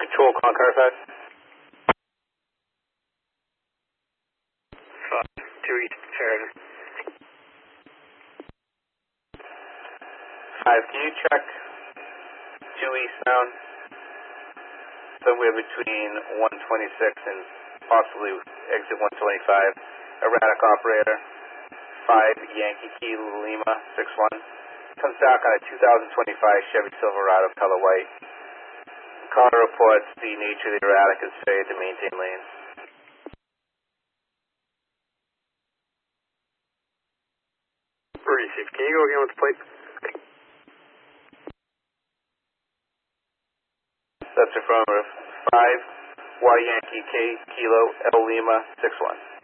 Control, Concord 5. 2 East Sheridan. 5, can you check 2 eastbound? Somewhere between 126 and possibly exit 125. Erratic operator. 5 Yankee Key Lima 61. Comes back on a 2025 Chevy Silverado color white. Caller reports the nature of the erratic is failure to maintain lane. Received. Can you go again with the plate? That's affirmative. 5 Y Yankee K Kilo L Lima 61.